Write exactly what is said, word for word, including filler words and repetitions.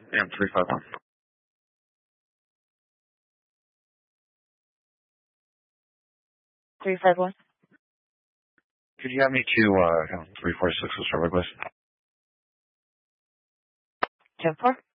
Yeah, three five one. three five one. Could you have me to uh, three four six Starbuck, please? ten four.